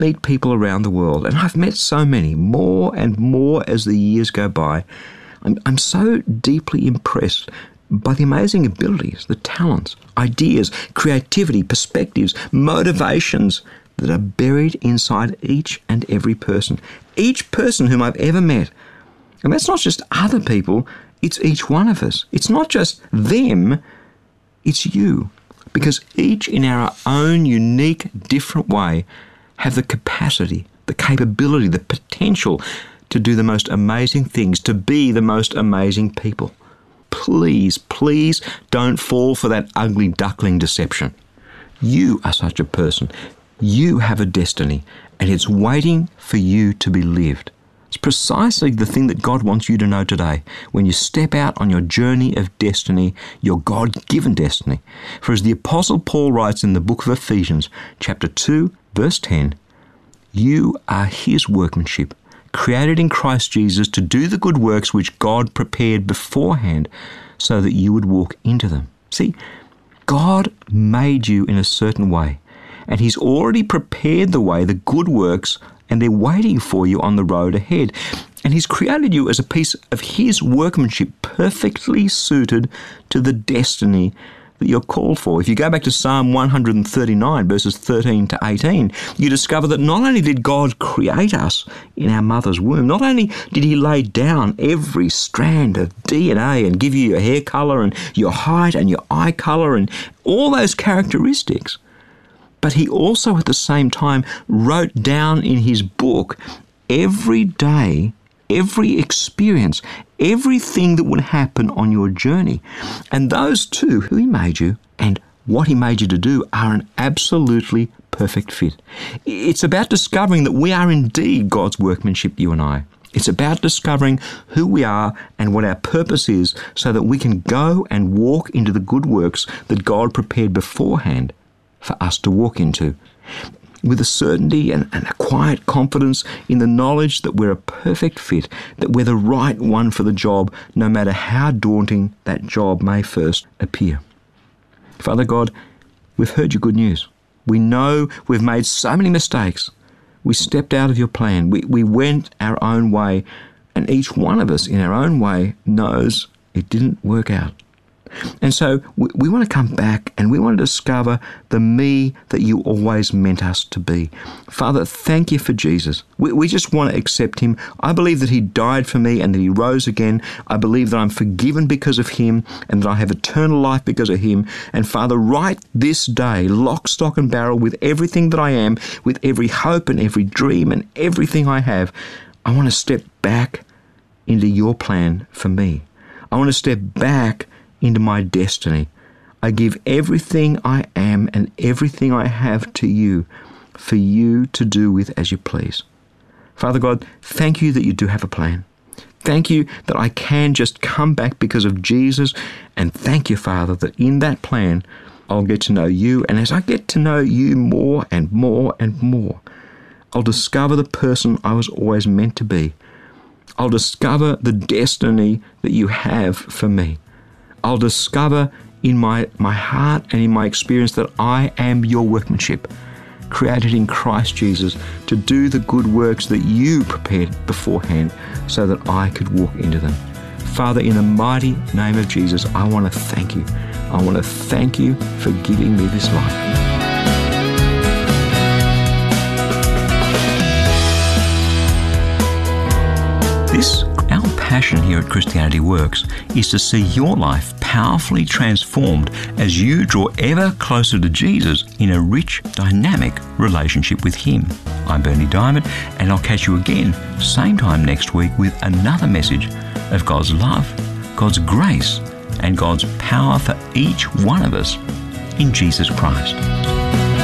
meet people around the world, and I've met so many, more and more as the years go by, I'm so deeply impressed by the amazing abilities, the talents, ideas, creativity, perspectives, motivations that are buried inside each and every person. Each person whom I've ever met. And that's not just other people, it's each one of us. It's not just them, it's you. Because each in our own unique, different way have the capacity, the capability, the potential to do the most amazing things, to be the most amazing people. Please, please don't fall for that ugly duckling deception. You are such a person. You have a destiny, and it's waiting for you to be lived. It's precisely the thing that God wants you to know today when you step out on your journey of destiny, your God-given destiny. For as the Apostle Paul writes in the book of Ephesians, chapter 2, verse 10, you are his workmanship, created in Christ Jesus to do the good works which God prepared beforehand so that you would walk into them. See, God made you in a certain way, and he's already prepared the way, the good works, and they're waiting for you on the road ahead. And he's created you as a piece of his workmanship, perfectly suited to the destiny that you're called for. If you go back to Psalm 139, verses 13 to 18, you discover that not only did God create us in our mother's womb, not only did he lay down every strand of DNA and give you your hair colour and your height and your eye colour and all those characteristics, but he also at the same time wrote down in his book every day, every experience, everything that would happen on your journey. And those two, who he made you and what he made you to do, are an absolutely perfect fit. It's about discovering that we are indeed God's workmanship, you and I. It's about discovering who we are and what our purpose is so that we can go and walk into the good works that God prepared beforehand for us to walk into, with a certainty and a quiet confidence in the knowledge that we're a perfect fit, that we're the right one for the job, no matter how daunting that job may first appear. Father God, we've heard your good news. We know we've made so many mistakes. We stepped out of your plan. We went our own way, and each one of us in our own way knows it didn't work out. And so we want to come back and we want to discover the me that you always meant us to be. Father, thank you for Jesus. We just want to accept him. I believe that he died for me and that he rose again. I believe that I'm forgiven because of him and that I have eternal life because of him. And Father, right this day, lock, stock and barrel, with everything that I am, with every hope and every dream and everything I have, I want to step back into your plan for me. I want to step back into my destiny. I give everything I am and everything I have to you for you to do with as you please. Father God, thank you that you do have a plan. Thank you that I can just come back because of Jesus, and thank you, Father, that in that plan I'll get to know you, and as I get to know you more and more and more, I'll discover the person I was always meant to be. I'll discover the destiny that you have for me. I'll discover in my heart and in my experience that I am your workmanship, created in Christ Jesus to do the good works that you prepared beforehand so that I could walk into them. Father, in the mighty name of Jesus, I want to thank you. I want to thank you for giving me this life. Our passion here at Christianity Works is to see your life powerfully transformed as you draw ever closer to Jesus in a rich, dynamic relationship with him. I'm Berni Dymet, and I'll catch you again same time next week with another message of God's love, God's grace, and God's power for each one of us in Jesus Christ.